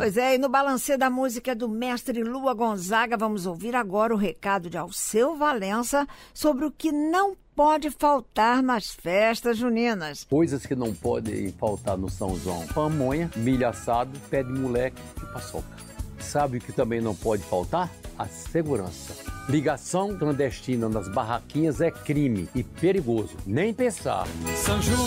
Pois é, e no Balancê da Música do mestre Lua Gonzaga, vamos ouvir agora o recado de Alceu Valença sobre o que não pode faltar nas festas juninas. Coisas que não podem faltar no São João: pamonha, milho assado, pé de moleque e paçoca. Sabe o que também não pode faltar? A segurança. Ligação clandestina nas barraquinhas é crime e perigoso. Nem pensar. São João.